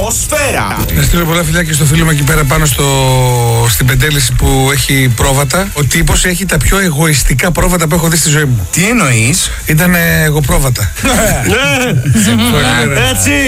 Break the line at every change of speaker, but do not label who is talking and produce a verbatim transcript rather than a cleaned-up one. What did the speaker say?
Ατμόσφαιρα.
Να στείλω πολλά φιλιά και στο φίλο μου εκεί πέρα πάνω στο... στην Πεντέληση που έχει πρόβατα. Ο τύπος έχει τα πιο εγωιστικά πρόβατα που έχω δει στη ζωή μου.
Τι εννοείς?
Ήταν εγώ πρόβατα.
Έτσι.